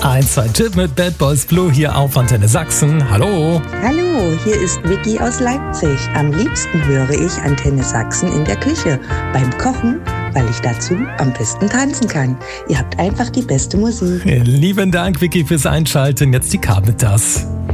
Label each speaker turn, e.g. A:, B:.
A: 1, 2 Tipp mit Bad Boys Blue hier auf Antenne Sachsen. Hallo.
B: Hallo, hier ist Vicky aus Leipzig. Am liebsten höre ich Antenne Sachsen in der Küche, beim Kochen, weil ich dazu am besten tanzen kann. Ihr habt einfach die beste Musik.
A: Lieben Dank, Vicky, fürs Einschalten. Jetzt die Carmitas.